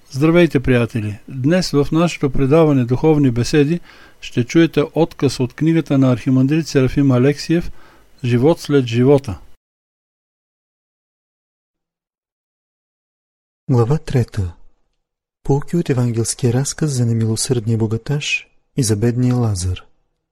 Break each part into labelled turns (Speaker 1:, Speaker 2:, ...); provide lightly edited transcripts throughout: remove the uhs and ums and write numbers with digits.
Speaker 1: Здравейте, приятели! Днес в нашето предаване Духовни беседи ще чуете откъс от книгата на архимандрит Серафим Алексиев «Живот след живота».
Speaker 2: Глава 3. Поуки от евангелския разказ за немилосърдния богаташ и за бедния Лазар.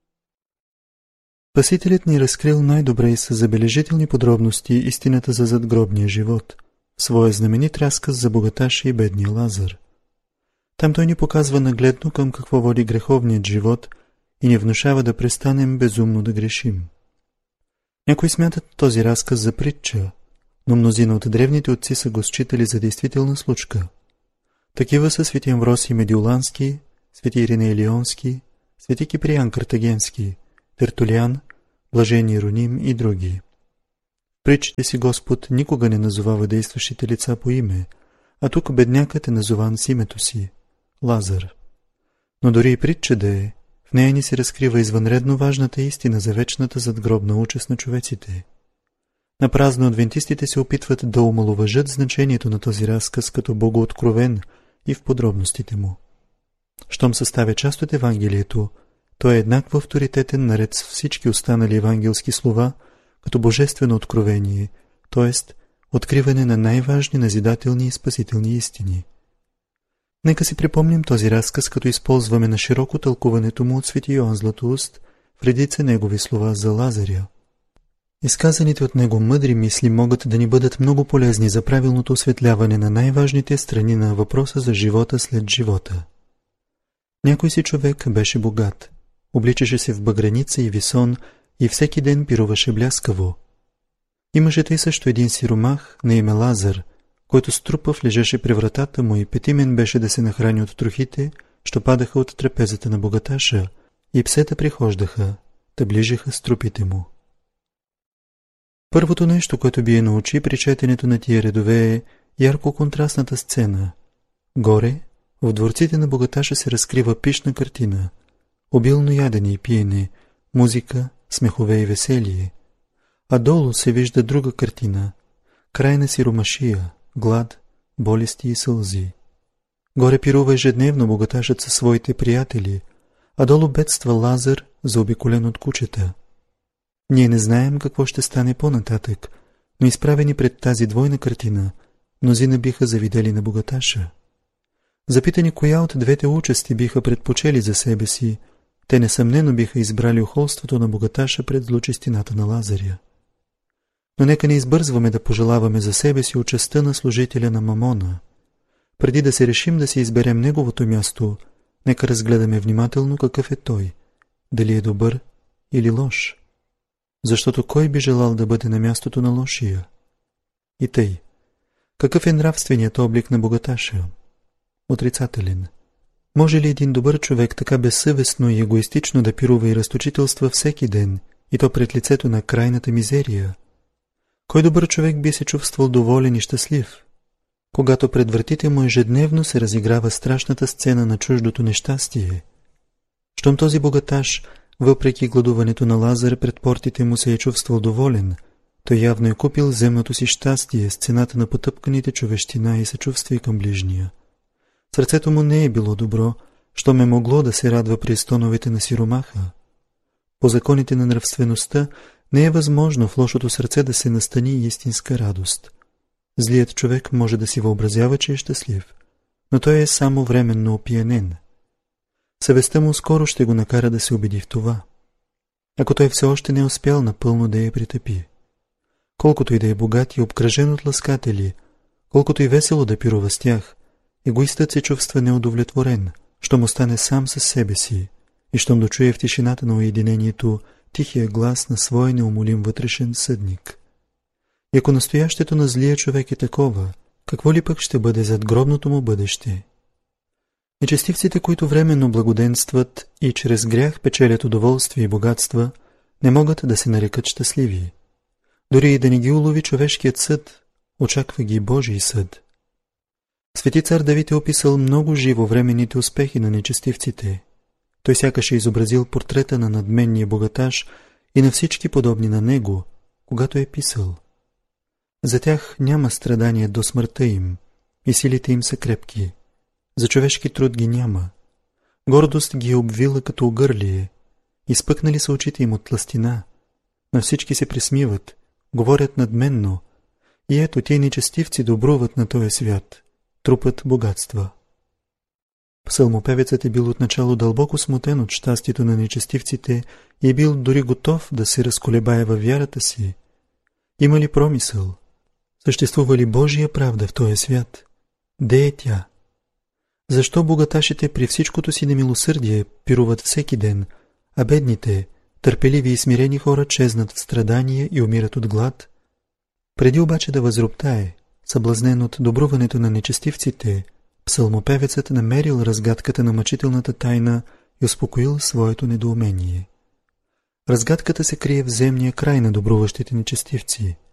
Speaker 2: Спасителят ни разкрил най-добре и със забележителни подробности истината за задгробния живот в своя знаменит разказ за богаташа и бедния Лазар. Там той ни показва нагледно към какво води греховният живот и ни внушава да престанем безумно да грешим. Някои смятат този разказ за притча, но мнозина от древните отци са го считали за действителна случка. Такива са свети Амвросий Медиолански, свети Ириней Лионски, свети Киприян Картагенски, Тертулиан, блажен Иероним и други. В притчите си Господ никога не назовава действащите лица по име, а тук беднякът е назован с името си – Лазар. Но дори и притча да е, в нея ни се разкрива извънредно важната истина за вечната задгробна участ на човеците. Напразно адвентистите се опитват да омаловажат значението на този разказ като богооткровен и в подробностите му. Щом съставя част от Евангелието, той е еднакво авторитетен наред с всички останали евангелски слова, като божествено откровение, т.е. откриване на най-важни назидателни и спасителни истини. Нека си припомним този разказ, като използваме на широко тълкуването му от свети Йоан Златоуст в редица негови слова за Лазаря. Изказаните от него мъдри мисли могат да ни бъдат много полезни за правилното осветляване на най-важните страни на въпроса за живота след живота. Някой си човек беше богат, обличаше се в багреница и висон и всеки ден пируваше бляскаво. Имаше тъй също един сиромах на име Лазар, който струпав лежеше при вратата му и петимен беше да се нахрани от трохите, що падаха от трапезата на богаташа, и псета прихождаха, да ближеха с трупите му. Първото нещо, което бие научи при четенето на тия редове е ярко контрастната сцена. Горе, в дворците на богаташа се разкрива пишна картина, обилно ядене и пиене, музика, смехове и веселие. А долу се вижда друга картина, крайна сиромашия, глад, болести и сълзи. Горе пирува ежедневно богаташът със своите приятели, а долу бедства Лазар, заобиколен от кучета. Ние не знаем какво ще стане по-нататък, но изправени пред тази двойна картина, мнозина биха завидели на богаташа. Запитани коя от двете участи биха предпочели за себе си, те несъмнено биха избрали охолството на богаташа пред злочестината на Лазаря. Но нека не избързваме да пожелаваме за себе си участта на служителя на Мамона. Преди да се решим да си изберем неговото място, нека разгледаме внимателно какъв е той, дали е добър или лош. Защото кой би желал да бъде на мястото на лошия? И тъй, какъв е нравственият облик на богаташа? Отрицателен. Може ли един добър човек така безсъвестно и егоистично да пирува и разточителства всеки ден, и то пред лицето на крайната мизерия? Кой добър човек би се чувствал доволен и щастлив, когато пред вратите му ежедневно се разиграва страшната сцена на чуждото нещастие? Щом този богаташ, въпреки гладуването на Лазар, пред портите му се е чувствал доволен, той явно е купил земното си щастие с цената на потъпканите човещина и съчувствие към ближния. Сърцето му не е било добро, щом е могло да се радва при стоновете на сиромаха. По законите на нравствеността не е възможно в лошото сърце да се настани истинска радост. Злият човек може да си въобразява, че е щастлив, но той е само временно опиянен. Съвестта му скоро ще го накара да се убеди в това, ако той все още не е успял напълно да я притъпи. Колкото и да е богат и обкръжен от ласкатели, колкото и весело да пирува с тях, егоистът се чувства неудовлетворен, щом остане сам със себе си и щом дочуе в тишината на уединението тихия глас на своя неумолим вътрешен съдник. И ако настоящето на злия човек е такова, какво ли пък ще бъде задгробното му бъдеще? Нечестивците, които временно благоденстват и чрез грях печелят удоволствие и богатства, не могат да се нарекат щастливи. Дори и да не ги улови човешкият съд, очаква ги Божий съд. Свети цар Давид е описал много живо временните успехи на нечестивците. Той сякаш е изобразил портрета на надменния богаташ и на всички подобни на него, когато е писал: За тях няма страдание до смъртта им, и силите им са крепки. За човешки труд ги няма. Гордост ги е обвила като огърлие. Изпъкнали са очите им от тлъстина. На всички се присмиват, говорят надменно. И ето тия нечестивци добруват на този свят, трупат богатства. Псалмопевецът е бил отначало дълбоко смутен от щастието на нечестивците и е бил дори готов да се разколебае във вярата си. Има ли промисъл? Съществува ли Божия правда в този свят? Де е тя? Защо богаташите при всичкото си немилосърдие пируват всеки ден, а бедните, търпеливи и смирени хора чезнат в страдание и умират от глад? Преди обаче да възроптае, съблазнен от добруването на нечестивците, псалмопевецът намерил разгадката на мъчителната тайна и успокоил своето недоумение. Разгадката се крие в земния край на добруващите нечестивци.